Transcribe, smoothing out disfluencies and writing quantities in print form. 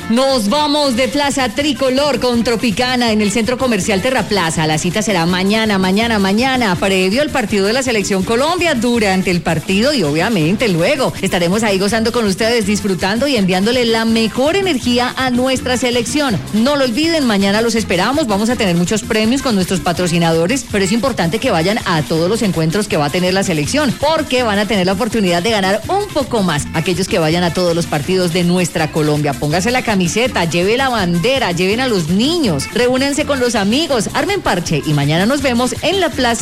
Nos vamos de Plaza Tricolor con Tropicana en el Centro Comercial Terraplaza. La cita será mañana, previo al partido de la Selección Colombia, durante el partido y obviamente luego. Estaremos ahí gozando con ustedes, disfrutando y enviándole la mejor energía a nuestra selección. No lo olviden, mañana los esperamos. Vamos a tener muchos premios con nuestros patrocinadores, pero es importante que vayan a todos los encuentros que va a tener la selección, porque van a tener la oportunidad de ganar un poco más aquellos que vayan a todos los partidos de nuestra Colombia. Póngase la camiseta, lleve la bandera, lleven a los niños, reúnense con los amigos, armen parche y mañana nos vemos en la plaza